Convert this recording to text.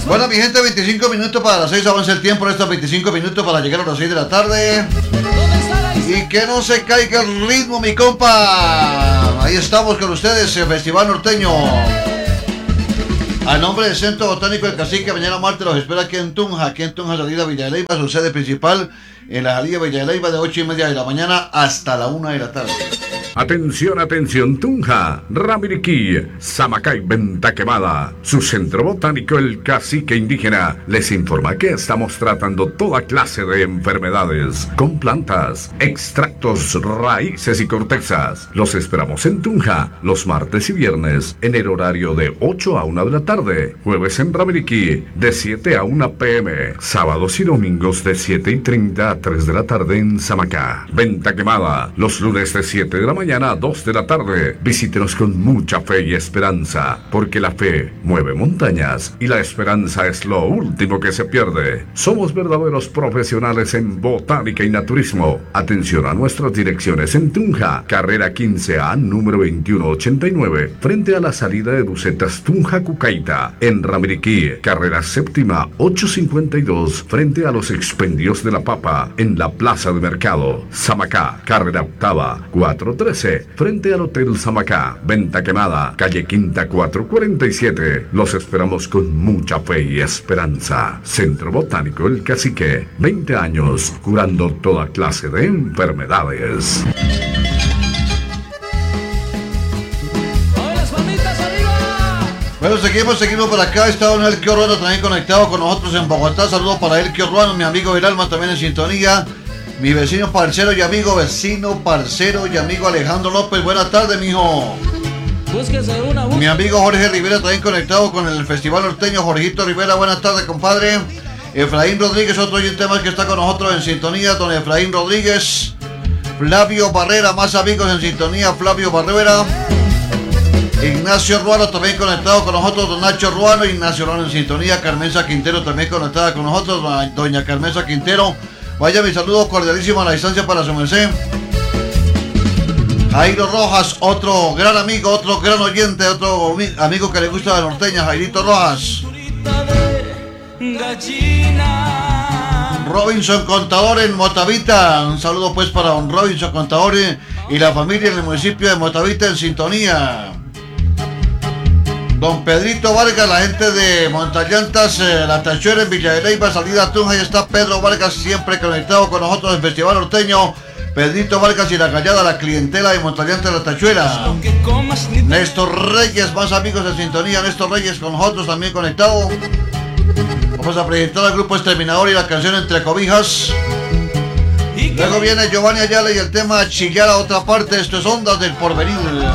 Bueno, mi gente, 25 minutos para las 6, avanza el tiempo, estos 25 minutos para llegar a las 6 de la tarde. Y que no se caiga el ritmo, mi compa. Ahí estamos con ustedes, el Festival Norteño. A nombre del Centro Botánico del Cacique, mañana martes los espera aquí en Tunja, salida Villa de Leyva, su sede principal en la salida Villa de Leyva de 8:30 de la mañana hasta la 1 de la tarde. Atención, atención, Tunja, Ramiriquí, Samacay, Venta Quemada. Su centro botánico, el Cacique Indígena, les informa que estamos tratando toda clase de enfermedades con plantas, extractos, raíces y cortezas. Los esperamos en Tunja los martes y viernes en el horario de 8 a 1 de la tarde. Jueves en Ramiriquí de 7 a 1 p.m. Sábados y domingos de 7:30 a 3 de la tarde en Samacá. Venta Quemada los lunes de 7 de la mañana a 2 de la tarde. Visítenos con mucha fe y esperanza, porque la fe mueve montañas y la esperanza es lo último que se pierde. Somos verdaderos profesionales en botánica y naturismo. Atención a nuestras direcciones en Tunja, carrera 15A, número 2189, frente a la salida de Bucetas Tunja Cucaita. En Ramiriquí, carrera séptima 852, frente a los expendios de la papa, en la plaza de mercado. Samacá, carrera octava 413, frente al Hotel Samacá. Venta Quemada, calle Quinta 447. Los esperamos con mucha fe y esperanza. Centro Botánico El Cacique, 20 años curando toda clase de enfermedades. Bueno, seguimos por acá. Está don Elquio Ruano también conectado con nosotros en Bogotá. Saludos para Elquio Ruano, mi amigo Iralma también en sintonía. Mi vecino, parcero y amigo Alejandro López. Buenas tardes, mijo. Mi amigo Jorge Rivera también conectado con el Festival Norteño. Jorgito Rivera, buenas tardes, compadre. Efraín Rodríguez, otro oyente más que está con nosotros en sintonía, don Efraín Rodríguez. Flavio Barrera, más amigos en sintonía, Flavio Barrera. Ignacio Ruano también conectado con nosotros, don Nacho Ruano, Ignacio Ruano en sintonía. Carmenza Quintero también conectada con nosotros, doña Carmenza Quintero. Vaya mi saludo cordialísimo a la distancia para su merced. Jairo Rojas, otro gran amigo, otro gran oyente, otro amigo que le gusta la norteña, Jairito Rojas. Robinson Contador en Motavita, un saludo pues para don Robinson Contador y la familia en el municipio de Motavita en sintonía. Don Pedrito Vargas, la gente de Montallantas, La Tachuela en Villa de Leyva, salida a Tunja, y está Pedro Vargas siempre conectado con nosotros en Festival Norteño. Pedrito Vargas y la Callada, la clientela de Montallantas, La Tachuela. Néstor Reyes, más amigos en sintonía, Néstor Reyes con nosotros también conectado. Vamos a presentar al grupo Exterminador y la canción Entre Cobijas. Luego viene Giovanni Ayala y el tema Chillar a otra parte. Esto es Ondas del Porvenir.